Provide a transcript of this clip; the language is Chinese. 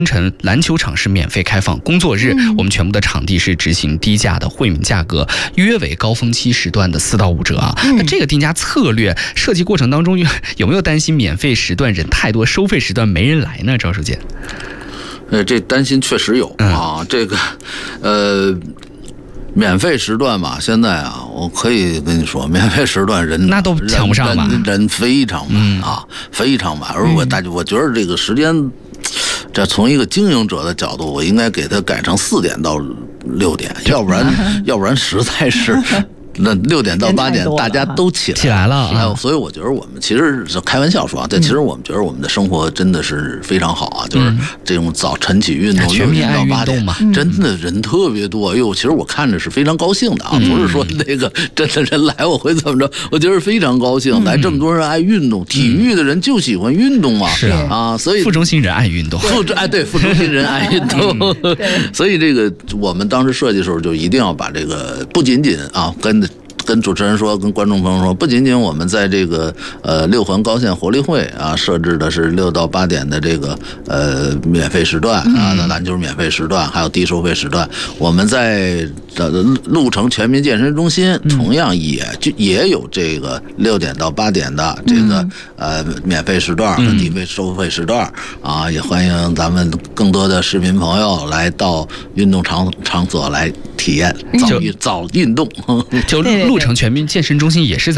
晨篮球场是免费开放，工作日我们全部的场地是执行低价的惠民价格，约为高峰期时段的4到5折啊。那这个定价策略设计过程当中有没有担心免费时段人太多，收费时段没人来呢？赵书记， 这担心确实有啊。这个免费时段嘛，现在啊，我可以跟你说，免费时段人那都抢不上吧？ 人非常满啊，非常满。而我觉得这个时间，这从一个经营者的角度，我应该给他改成4点到6点，要不然实在是。那6点到8点大家都起来了，所以我觉得我们其实是开玩笑说啊，但其实我们觉得我们的生活真的是非常好啊，就是这种早晨起运动 ，6点到8点嘛，真的人特别多。哎呦，其实我看着是非常高兴的啊，不是说那个真的人来我会怎么着，我觉得非常高兴。来这么多人爱运动，体育的人就喜欢运动嘛， 是啊， 所以副中心人爱运动， 对，副中心人爱运动，所以这个我们当时设计的时候就一定要把这个不仅仅啊跟主持人说，跟观众朋友说，不仅仅我们在这个6环高线活力会啊设置的是6到8点的这个免费时段啊，那篮球免费时段，还有低收费时段。我们在鹿城全民健身中心同样也有这个6点到8点的这个免费时段和低收费时段啊，也欢迎咱们更多的市民朋友来到运动场所来体验早运动。 就鹿城全民健身中心也是